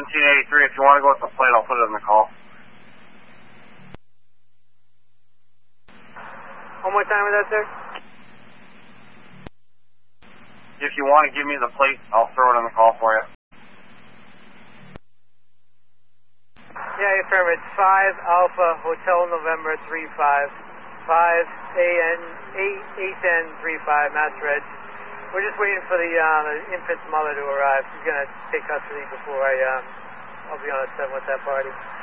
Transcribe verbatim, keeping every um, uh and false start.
seventeen eighty-three. If you want to go with the plate, I'll put it in the call. One more time with that, sir? If you want to give me the plate, I'll throw it in the call for you. Yeah, affirm. It's five Alpha Hotel November three five. five A N eight N three five, Mass Red. We're just waiting for the, uh, the infant's mother to arrive. She's going to take custody before I, um, I'll be on a seven with that party.